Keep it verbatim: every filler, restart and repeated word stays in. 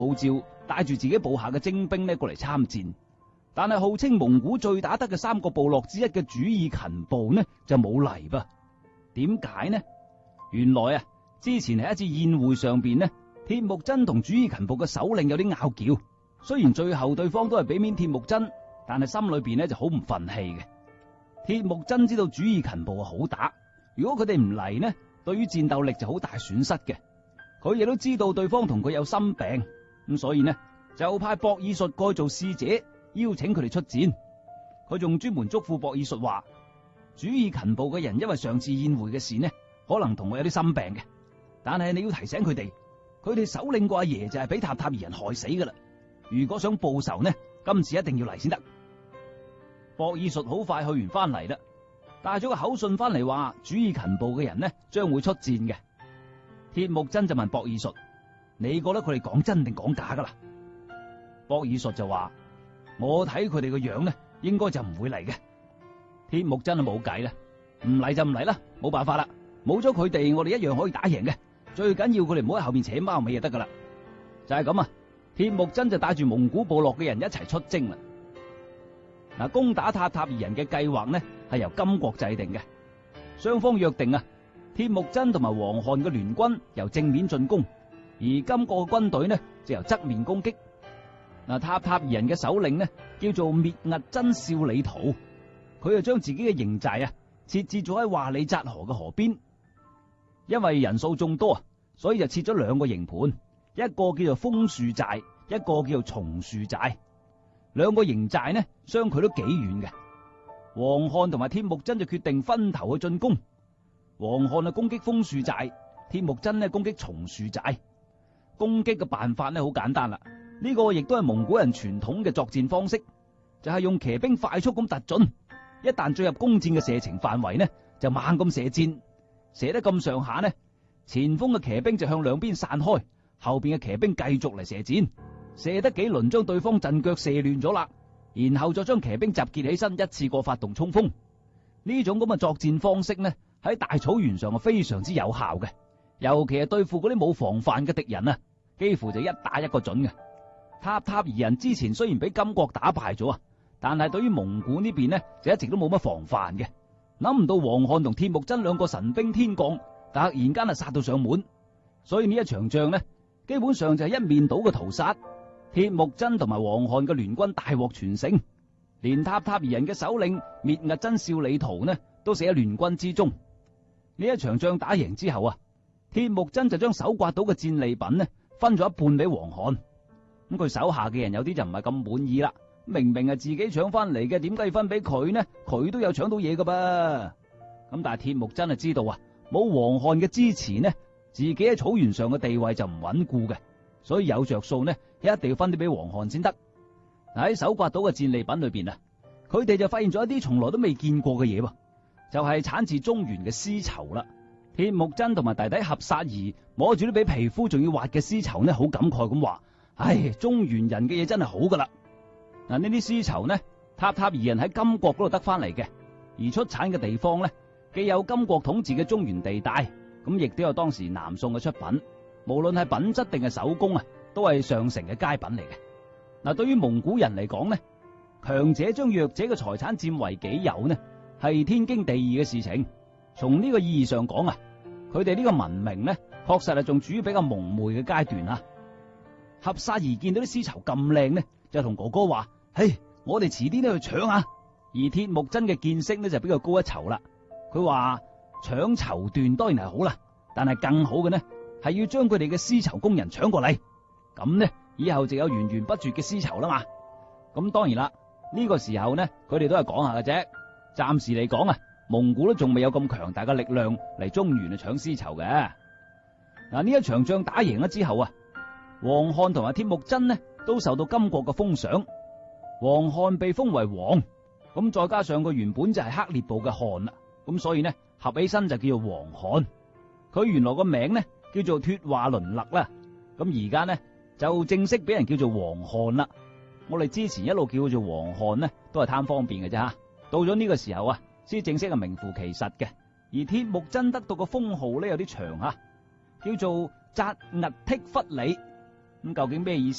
號召帶住自己部下嘅精兵呢過嚟參戰，但係號稱蒙古最打得嘅三個部落之一嘅主爾勤部呢就冇嚟噃。點解呢？原來啊，之前喺一次宴會上邊呢，鐵木真同主爾勤部嘅首領有啲拗撬，雖然最後對方都係俾面鐵木真，但係心裏邊呢就好唔忿氣嘅。鐵木真知道主爾勤部好打，如果佢哋唔嚟呢，對於戰鬥力就好大損失嘅。佢亦都知道對方同佢有心病，咁所以呢就派博爾術過去做使者，邀請佢哋出戰。佢仲專門囑咐博爾術話，主爾勤部嘅人因為上次宴會嘅事呢，可能同我有啲心病嘅，但係你要提醒佢哋，佢哋首領個阿爺就係俾塔塔爾人害死噶啦。如果想報仇呢，今次一定要嚟先得。博爾術好快去完翻嚟啦，帶咗個口信翻嚟話，主爾勤部嘅人呢將會出戰嘅。鐵木真就問博爾術，你覺得佢哋講真定講假噶啦？博爾術就話，我睇佢哋個樣呢，應該就唔會嚟嘅。鐵木真啊冇計啦，唔嚟就唔嚟啦，冇辦法啦，冇咗佢哋，我哋一樣可以打贏嘅。最緊要佢哋唔好喺後面扯貓尾就得噶啦。就係咁啊，鐵木真就帶住蒙古部落嘅人一齊出征啦。嗱，攻打塔塔爾人嘅計劃呢係由金國制定嘅，雙方約定啊，鐵木真同埋黃漢嘅聯軍由正面進攻，而金國嘅軍隊呢就由側面攻擊。嗱，塔塔爾人嘅首領呢叫做滅額真少里圖，佢就將自己嘅營寨啊設置咗喺華里扎河嘅河邊。因為人數眾多啊，所以就設咗兩個營盤，一個叫做楓樹寨，一個叫做松樹寨。兩個營寨呢相距都幾遠嘅。黃漢同埋鐵木真就決定分頭去進攻。黃漢啊攻擊楓樹寨，鐵木真呢攻擊松樹寨。攻擊嘅辦法呢好簡單啦，呢個亦都係蒙古人傳統嘅作戰方式，就係用騎兵快速咁突進，一旦進入攻佔嘅射程範圍呢，就猛咁射箭，射得咁上下呢，前鋒嘅騎兵就向兩邊散開，後邊嘅騎兵繼續嚟射箭，射得幾輪將對方陣腳射亂咗啦，然後再將騎兵集結起身，一次過發動衝鋒。呢種咁嘅作戰方式呢，喺大草原上係非常之有效嘅，尤其係對付嗰啲冇防範嘅敵人啊，幾乎就一打一個準嘅。塔塔爾人之前雖然俾金國打敗咗啊，但係對於蒙古呢邊呢，就一直都冇乜防範嘅。諗唔到黃漢同鐵木真兩個神兵天降，突然間係殺到上門，所以呢一場仗呢，基本上就係一面倒嘅屠殺。鐵木真同埋黃漢嘅聯軍大獲全勝，連塔塔爾人嘅首領滅額真少里圖呢都死喺聯軍之中。呢一場仗打贏之後啊，鐵木真就將搜刮到嘅戰利品呢分咗一半俾黃漢。咁佢手下嘅人有啲就唔係咁滿意啦，明明係自己搶翻嚟嘅，點解要分俾佢呢？佢都有搶到嘢噶噃。咁但係鐵木真係知道啊，冇黃漢嘅支持呢，自己喺草原上嘅地位就唔穩固嘅，所以有着數呢，一定要分啲俾黃漢先得。喺搜刮到嘅戰利品裏邊啊，佢哋就發現咗一啲從來都未見過嘅嘢喎，就係產自中原嘅絲綢啦。鐵木真同埋弟弟合薩兒摸住啲比皮膚仲要滑嘅絲綢呢，好感慨咁話：唉，中原人嘅嘢真係好噶啦。嗱，呢啲絲綢呢，塔塔爾人喺金國嗰度得翻嚟嘅，而出產嘅地方呢，既有金國統治嘅中原地帶，咁亦都有當時南宋嘅出品，無論係品質定係手工啊，都係上乘嘅佳品嚟嘅。嗱，對於蒙古人嚟講呢，強者將弱者嘅財產佔為己有呢，係天經地義嘅事情。從呢個意義上講啊，佢哋呢個文明呢，確實係仲處於比較蒙昧嘅階段啊。合薩兒見到啲絲綢咁靚呢，就同哥哥話：嘿，我哋遲啲呢去搶啊！而鐵木真嘅見識呢，就比較高一籌啦。佢話搶綢緞當然係好啦，但係更好嘅呢，係要將佢哋嘅絲綢工人搶過嚟，咁呢以後就有源源不絕嘅絲綢啦嘛。咁當然啦，呢個時候呢，佢哋都係講下嘅啫。暫時嚟講啊，蒙古都仲未有咁強大嘅力量嚟中原去搶絲綢嘅。嗱，呢一場仗打贏咗之後啊，黃漢同埋鐵木真呢都受到金國嘅封賞。黃漢被封為王，咁再加上佢原本就係黑烈部嘅汗啦，咁所以呢合起身就叫做黃漢。佢原來個名呢叫做脫華倫勒啦，咁而家呢就正式俾人叫做黃漢啦。我哋之前一路叫佢做黃漢呢，都係貪方便嘅啫吓。到咗呢個時候啊，先正式係名副其實嘅。而鐵木真得到個封號呢有啲長啊，叫做扎兀剔忽里。 咁究竟咩意思？